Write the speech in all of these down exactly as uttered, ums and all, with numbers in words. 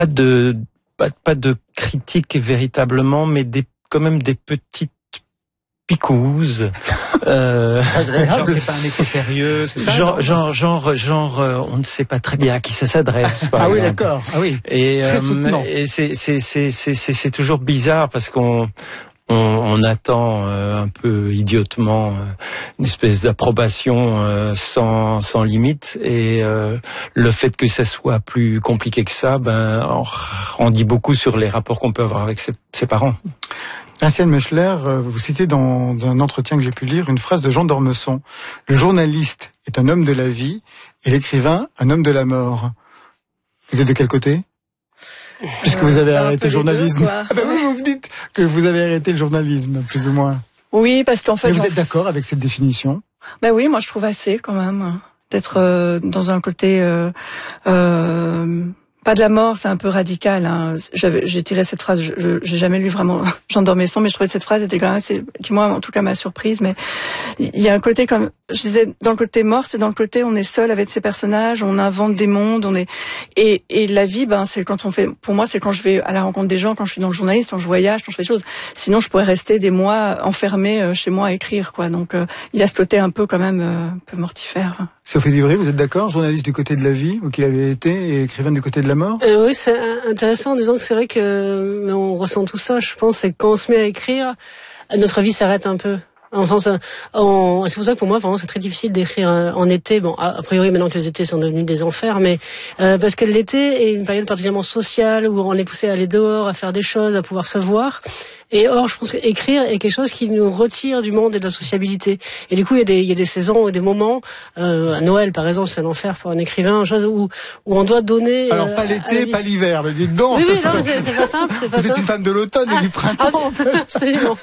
Pas de, pas, pas de critique véritablement, mais des, quand même des petites picouses. Euh, genre c'est pas un écho sérieux, c'est ça? Genre, genre, genre, genre, euh, on ne sait pas très bien à qui ça s'adresse. Ah oui, d'accord. Ah oui. Et, Très euh, soutenant. et c'est, c'est, c'est, c'est, c'est, c'est toujours bizarre parce qu'on, on, on attend euh, un peu idiotement euh, une espèce d'approbation euh, sans, sans limite. Et euh, le fait que ça soit plus compliqué que ça, ben, on, on dit beaucoup sur les rapports qu'on peut avoir avec ses, ses parents. Vinciane Mechler, vous citez dans un entretien que j'ai pu lire une phrase de Jean d'Ormesson. Le journaliste est un homme de la vie et l'écrivain un homme de la mort. Vous êtes de quel côté? Puisque vous avez euh, arrêté le journalisme. Deux, ah ben oui, vous me dites que vous avez arrêté le journalisme, plus ou moins. Oui, parce qu'en fait... Mais vous êtes d'accord avec cette définition? Ben oui, moi je trouve assez quand même d'être euh, dans un côté... Euh, euh, pas de la mort, c'est un peu radical. Hein. J'avais, j'ai tiré cette phrase, je, je j'ai jamais lu vraiment Jean d'Ormesson, mais je trouvais que cette phrase était quand même assez, qui moi en tout cas m'a surprise. Mais il y a un côté comme, je disais, dans le côté mort, c'est dans le côté on est seul avec ses personnages, on invente des mondes, on est et et la vie, ben c'est quand on fait. Pour moi, c'est quand je vais à la rencontre des gens, quand je suis dans le journalisme, quand je voyage, quand je fais des choses. Sinon, je pourrais rester des mois enfermé chez moi à écrire, quoi. Donc euh, il y a ce côté un peu quand même euh, un peu mortifère. Sophie Divry, vous êtes d'accord? Journaliste du côté de la vie, vous qui l'avez été, et écrivaine du côté de la mort? euh, Oui, c'est intéressant en disant que c'est vrai que mais on ressent tout ça, je pense, c'est que quand on se met à écrire, notre vie s'arrête un peu. Enfin, ça, on, c'est pour ça que pour moi, vraiment, c'est très difficile d'écrire en été. Bon, a, a priori, maintenant que les étés sont devenus des enfers, mais euh, parce que l'été est une période particulièrement sociale où on est poussé à aller dehors, à faire des choses, à pouvoir se voir. Et or, je pense qu'écrire est quelque chose qui nous retire du monde et de la sociabilité. Et du coup, il y a des, il y a des saisons et des moments, euh, à Noël, par exemple, c'est un enfer pour un écrivain, chose où, où on doit donner... Alors, pas l'été, pas l'hiver, mais dites donc. Oui, ça oui, serait... non, c'est, c'est pas simple, c'est pas Vous simple. êtes une femme de l'automne et ah, du printemps, ah, en fait. Absolument.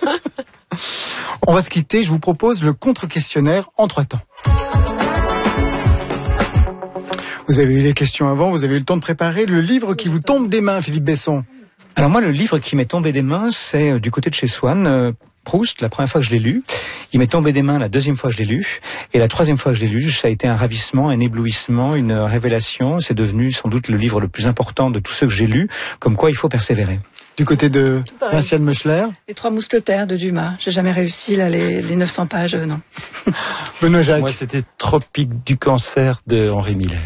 On va se quitter, je vous propose le contre-questionnaire en trois temps. Vous avez eu les questions avant, vous avez eu le temps de préparer le livre qui vous tombe des mains, Philippe Besson. Alors moi, le livre qui m'est tombé des mains, c'est euh, du côté de chez Swann, euh, Proust, la première fois que je l'ai lu. Il m'est tombé des mains la deuxième fois que je l'ai lu. Et la troisième fois que je l'ai lu, ça a été un ravissement, un éblouissement, une révélation. C'est devenu sans doute le livre le plus important de tous ceux que j'ai lus, comme quoi il faut persévérer. Du côté de Vinciane Mechler. Les Trois Mousquetaires de Dumas. J'ai jamais réussi, là, les, les neuf cents pages, euh, non. Benoît Jacques. Moi, c'était Tropique du cancer de Henri Miller.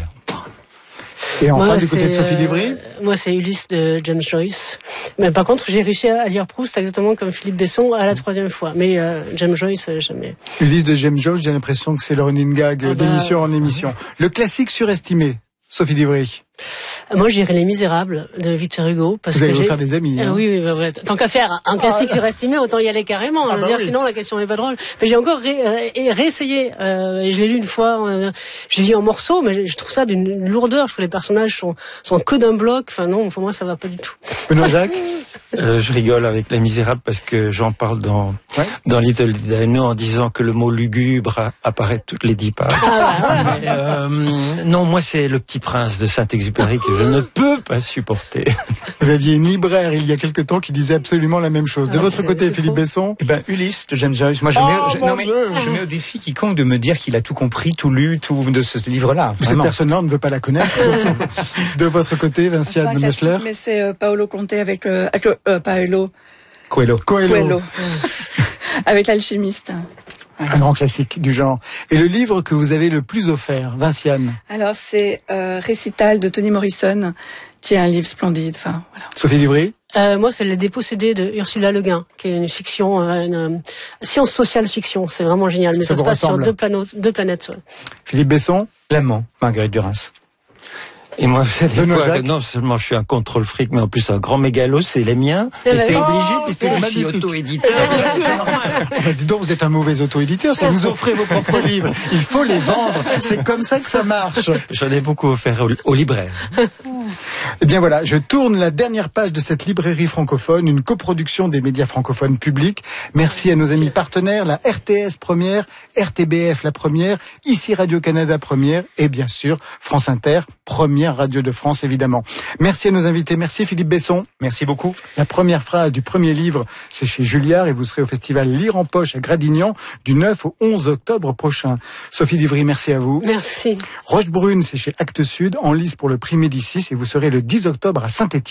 Et enfin, moi, du côté de Sophie Divry. euh, Moi, c'est Ulysse de James Joyce. Mais par contre, j'ai réussi à lire Proust exactement comme Philippe Besson à la troisième fois. Mais euh, James Joyce, euh, jamais. Ulysse de James Joyce, j'ai l'impression que c'est le running gag Ah bah... d'émission en émission. Le classique surestimé, Sophie Divry. Moi, je dirais Les Misérables de Victor Hugo. Parce vous allez que vous j'ai... faire des amis. Hein. Euh, oui, oui, bah, ouais. Tant qu'à faire un classique ah, surestimé, autant y aller carrément. Ah, je veux bah dire, oui. sinon la question n'est pas drôle. Mais j'ai encore ré, euh, réessayé. Euh, et je l'ai lu une fois. Euh, je l'ai lu en morceaux, mais je trouve ça d'une lourdeur. Je trouve que les personnages sont, sont que d'un bloc. Enfin non, pour moi, ça va pas du tout. Benoît Jacques. Euh, je rigole avec Les Misérables parce que j'en parle dans ouais. dans Little Dino en disant que le mot lugubre apparaît toutes les dix pages. Ah, bah, ouais. Mais, euh, non, moi c'est Le Petit Prince de Saint-Exupéry que je ne peux pas supporter. Vous aviez une libraire il y a quelque temps qui disait absolument la même chose. De ah, votre c'est, côté, c'est Philippe faux. Besson. Eh ben Ulysse de James Joyce. Moi, je, oh, mets, je, non, mais, Dieu. je mets au défi quiconque de me dire qu'il a tout compris, tout lu, tout de ce livre-là. Cette personne-là, on ne veut pas la connaître. De votre côté, Vinciane Mechler. Mais c'est euh, Paolo Conte avec le, avec le euh, Paolo. Coelho. Coelho. Coelho. Avec l'alchimiste. Un grand classique du genre. Et le livre que vous avez le plus offert, Vinciane? Alors, c'est euh, Récital de Toni Morrison, qui est un livre splendide. Enfin, voilà. Sophie Divry? Euh, moi, c'est Les Dépossédés de Ursula Le Guin, qui est une fiction, une, une science sociale fiction. C'est vraiment génial. Mais ça, ça se passe ressemble. sur deux, plano- deux planètes. Ouais. Philippe Besson? L'amant, Marguerite Duras. Et moi, vous savez quoi, non seulement je suis un contrôle fric, mais en plus un grand mégalo, c'est les miens. Et c'est oh, obligé, puisque je suis auto-éditeur. C'est normal. Mais dis donc, vous êtes un mauvais auto-éditeur. Si vous offrez vos propres livres, il faut les vendre. C'est comme ça que ça marche. J'en ai beaucoup offert aux, aux libraires. Eh bien voilà, je tourne la dernière page de cette librairie francophone, une coproduction des médias francophones publics. Merci à nos amis partenaires, la R T S première, R T B F la première, ici Radio-Canada première et bien sûr France Inter, première radio de France évidemment. Merci à nos invités, merci Philippe Besson. Merci beaucoup. La première phrase du premier livre, c'est chez Julliard et vous serez au festival Lire en Poche à Gradignan du neuf au onze octobre prochain. Sophie Divry, merci à vous. Merci. Rochebrune, c'est chez Actes Sud, en lice pour le prix Médicis et vous serez le dix octobre à Saint-Étienne.